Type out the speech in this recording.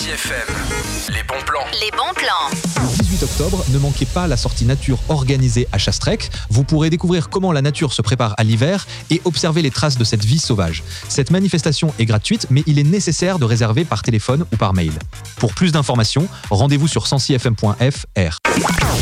Sancy FM. Les bons plans. Les bons plans. 18 octobre, ne manquez pas la sortie nature organisée à Chastrec. Vous pourrez découvrir comment la nature se prépare à l'hiver et observer les traces de cette vie sauvage. Cette manifestation est gratuite, mais il est nécessaire de réserver par téléphone ou par mail. Pour plus d'informations, rendez-vous sur sancyfm.fr.